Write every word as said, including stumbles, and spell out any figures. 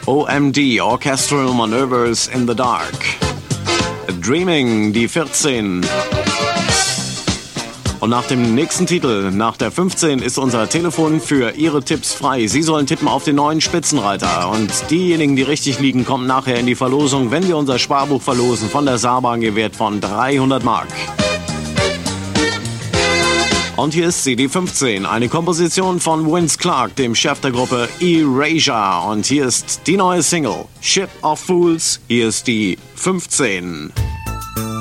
O M D, Orchestral Maneuvers in the Dark. Dreaming, die vierzehn. Und nach dem nächsten Titel, nach der fünfzehn, ist unser Telefon für Ihre Tipps frei. Sie sollen tippen auf den neuen Spitzenreiter. Und diejenigen, die richtig liegen, kommen nachher in die Verlosung, wenn wir unser Sparbuch verlosen von der Saarbahn gewährt von dreihundert Mark. Und hier ist sie, die fünfzehn, eine Komposition von Vince Clarke, dem Chef der Gruppe Erasure. Und hier ist die neue Single, Ship of Fools. Hier ist die fünfzehn.